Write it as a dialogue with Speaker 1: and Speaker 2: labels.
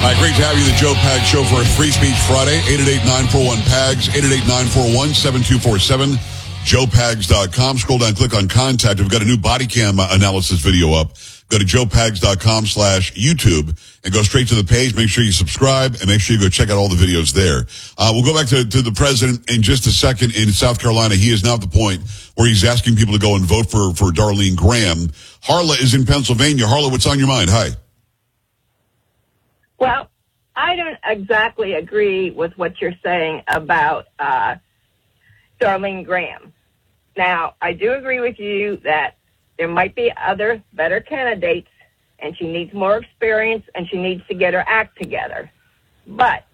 Speaker 1: All right, great to have you, the Joe Pags Show, for a Free Speech Friday. 888-941-PAGS, 888-941-7247, joepags.com. Scroll down, click on Contact. We've got a new body cam analysis video up. Go to joepags.com/YouTube and go straight to the page. Make sure you subscribe and make sure you go check out all the videos there. We'll go back to the president in just a second. In South Carolina, he is now at the point where he's asking people to go and vote for Darlene Graham. Harla is in Pennsylvania. Harla, what's on your mind? Hi.
Speaker 2: Well, I don't exactly agree with what you're saying about Darlene Graham. Now, I do agree with you that there might be other better candidates, and she needs more experience, and she needs to get her act together. But